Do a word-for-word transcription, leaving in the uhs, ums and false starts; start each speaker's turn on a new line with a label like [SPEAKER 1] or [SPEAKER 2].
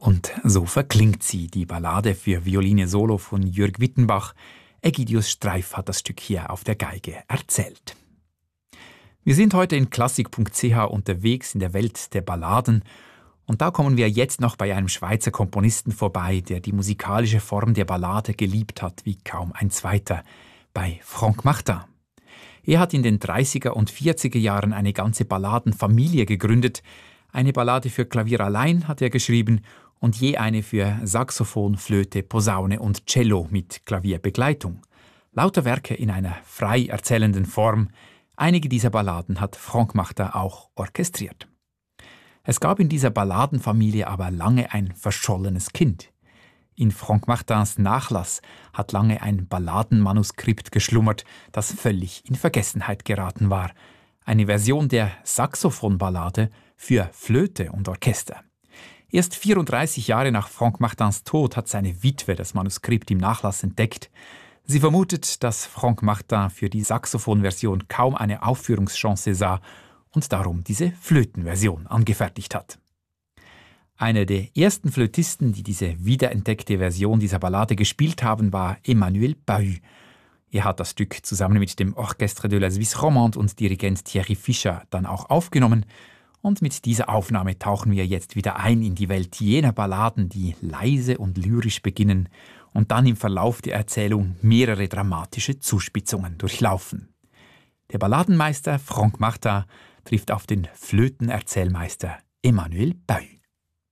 [SPEAKER 1] Und so verklingt sie, die Ballade für Violine Solo von Jürg Wittenbach. Ägidius Streif hat das Stück hier auf der Geige erzählt. Wir sind heute in klassik punkt c h unterwegs in der Welt der Balladen. Und da kommen wir jetzt noch bei einem Schweizer Komponisten vorbei, der die musikalische Form der Ballade geliebt hat wie kaum ein zweiter, bei Franck Martin. Er hat in den dreißiger und vierziger Jahren eine ganze Balladenfamilie gegründet. Eine Ballade für Klavier allein hat er geschrieben und je eine für Saxophon, Flöte, Posaune und Cello mit Klavierbegleitung. Lauter Werke in einer frei erzählenden Form. Einige dieser Balladen hat Franck Martin auch orchestriert. Es gab in dieser Balladenfamilie aber lange ein verschollenes Kind. In Franck Martins Nachlass hat lange ein Balladenmanuskript geschlummert, das völlig in Vergessenheit geraten war. Eine Version der Saxophonballade für Flöte und Orchester. Erst vierunddreißig Jahre nach Franck Martins Tod hat seine Witwe das Manuskript im Nachlass entdeckt. Sie vermutet, dass Franck Martin für die Saxophonversion kaum eine Aufführungschance sah und darum diese Flötenversion angefertigt hat. Einer der ersten Flötisten, die diese wiederentdeckte Version dieser Ballade gespielt haben, war Emmanuel Bahut. Er hat das Stück zusammen mit dem Orchestre de la Suisse Romande und Dirigent Thierry Fischer dann auch aufgenommen. Und mit dieser Aufnahme tauchen wir jetzt wieder ein in die Welt jener Balladen, die leise und lyrisch beginnen und dann im Verlauf der Erzählung mehrere dramatische Zuspitzungen durchlaufen. Der Balladenmeister Franck Martin trifft auf den Flötenerzählmeister Emmanuel Bahut.